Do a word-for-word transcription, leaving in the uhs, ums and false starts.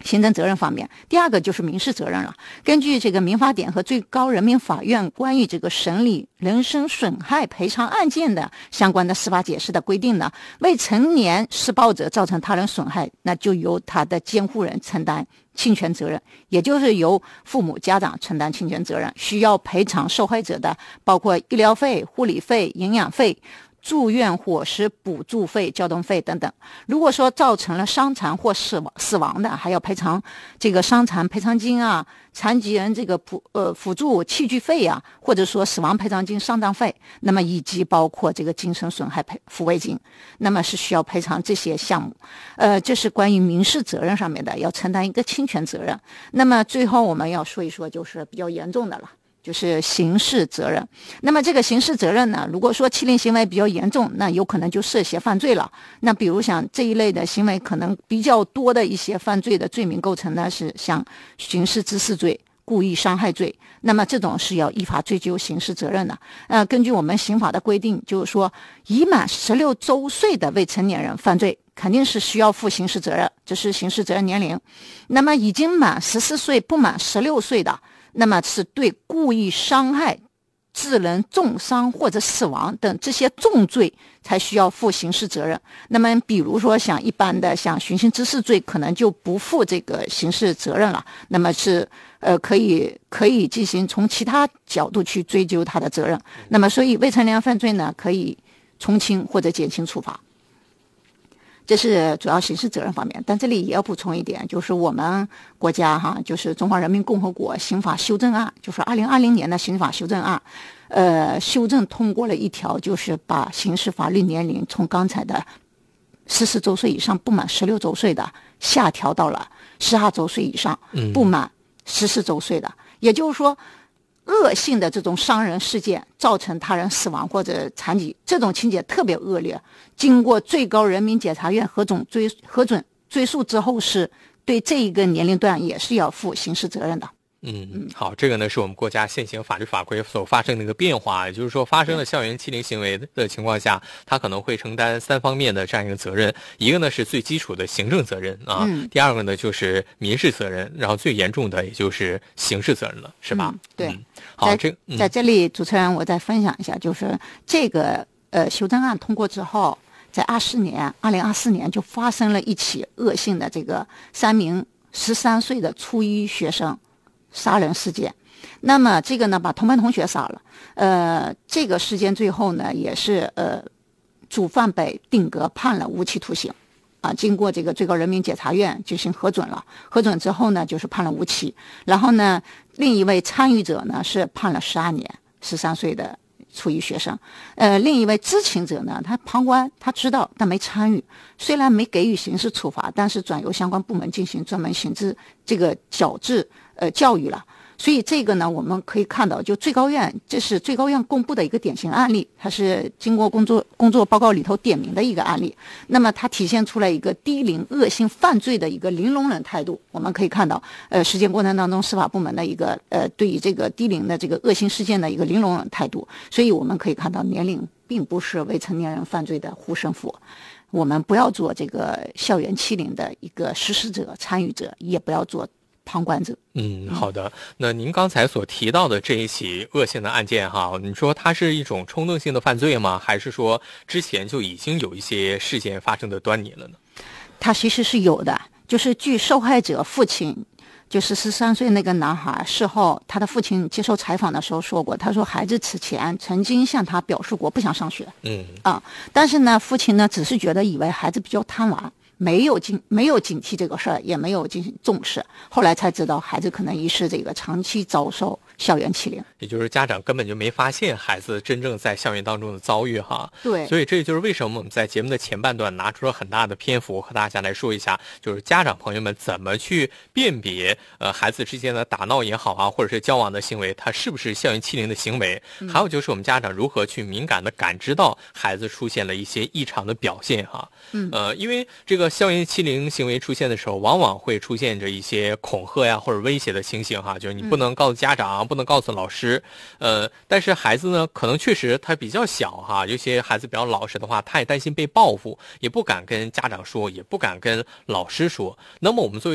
行政责任方面。第二个就是民事责任了。根据这个民法典和最高人民法院关于这个审理人身损害赔偿案件的相关的司法解释的规定呢，未成年施暴者造成他人损害，那就由他的监护人承担侵权责任，也就是由父母家长承担侵权责任，需要赔偿受害者的包括医疗费、护理费、营养费、住院伙食补助费、交通费等等。如果说造成了伤残或死亡死亡的，还要赔偿这个伤残赔偿金啊、残疾人这个辅呃辅助器具费啊，或者说死亡赔偿金、丧葬费，那么以及包括这个精神损害赔抚慰金，那么是需要赔偿这些项目。呃，这是关于民事责任上面的，要承担一个侵权责任。那么最后我们要说一说，就是比较严重的了。就是刑事责任。那么这个刑事责任呢，如果说欺凌行为比较严重，那有可能就涉嫌犯罪了。那比如像这一类的行为可能比较多的一些犯罪的罪名构成呢，是像刑事滋事罪、故意伤害罪，那么这种是要依法追究刑事责任的。呃，根据我们刑法的规定，就是说已满十六周岁的未成年人犯罪，肯定是需要负刑事责任，这是刑事责任年龄。那么已经满十四岁不满十六岁的，那么是对故意伤害、致人重伤或者死亡等这些重罪才需要负刑事责任。那么比如说像一般的像寻衅滋事罪，可能就不负这个刑事责任了，那么是呃可以可以进行从其他角度去追究他的责任。那么所以未成年犯罪呢，可以从轻或者减轻处罚。这是主要刑事责任方面。但这里也要补充一点，就是我们国家哈，就是中华人民共和国刑法修正案，就是二零二零年的刑法修正案，呃，修正通过了一条，就是把刑事法律年龄从刚才的十四周岁以上不满十六周岁的下调到了十二周岁以上不满十四周岁的，也就是说恶性的这种伤人事件造成他人死亡或者残疾，这种情节特别恶劣，经过最高人民检察院核准追核准追诉之后，是对这一个年龄段也是要负刑事责任的。 嗯，好，这个呢是我们国家现行法律法规所发生的一个变化，也就是说发生了校园欺凌行为的情况下，他可能会承担三方面的这样一个责任，一个呢是最基础的行政责任啊，嗯、第二个呢就是民事责任，然后最严重的也就是刑事责任了，是吧？ 嗯、对、 嗯，好， 在这、嗯、 在这里，主持人我再分享一下，就是这个呃修正案通过之后，在二四年，二零二四年就发生了一起恶性的这个三名十三岁的初一学生杀人事件。那么这个呢，把同班同学杀了。呃，这个事件最后呢，也是呃，主犯被定格判了无期徒刑。啊，经过这个最高人民检察院进行核准了，核准之后呢，就是判了无期。然后呢，另一位参与者呢是判了十二年，十三岁的初一学生。呃，另一位知情者呢，他旁观，他知道但没参与，虽然没给予刑事处罚，但是转由相关部门进行专门刑事这个矫治呃教育了。所以这个呢，我们可以看到，就最高院，这是最高院公布的一个典型案例，它是经过工作工作报告里头点名的一个案例。那么它体现出来一个低龄恶性犯罪的一个零容忍态度。我们可以看到，呃，实践过程当中司法部门的一个呃对于这个低龄的这个恶性事件的一个零容忍态度。所以我们可以看到，年龄并不是未成年人犯罪的护身符。我们不要做这个校园欺凌的一个实施者、参与者，也不要做旁观者。 嗯，好的。那您刚才所提到的这一起恶性的案件哈，你说它是一种冲动性的犯罪吗？还是说之前就已经有一些事件发生的端倪了呢？ 它其实是有的，就是据受害者父亲，就是十三岁那个男孩，事后他的父亲接受采访的时候说过，他说孩子此前曾经向他表示过不想上学， 嗯啊，但是呢，父亲呢只是觉得以为孩子比较贪玩。没有警没有警惕这个事儿，也没有进行重视，后来才知道孩子可能疑似这个长期遭受校园欺凌， 也就是家长根本就没发现孩子真正在校园当中的遭遇哈。 对， 所以这就是为什么我们在节目的前半段拿出了很大的篇幅和大家来说一下，就是家长朋友们怎么去辨别呃孩子之间的打闹也好啊，或者是交往的行为，它是不是校园欺凌的行为？嗯、还有就是我们家长如何去敏感的感知到孩子出现了一些异常的表现哈。 嗯， 呃，因为这个校园欺凌行为出现的时候，往往会出现着一些恐吓呀或者威胁的情形哈，就是你不能告诉家长，嗯、不能告诉老师。呃，但是孩子呢，可能确实他比较小哈，有些孩子比较老实的话，他也担心被报复，也不敢跟家长说，也不敢跟老师说。那么我们作为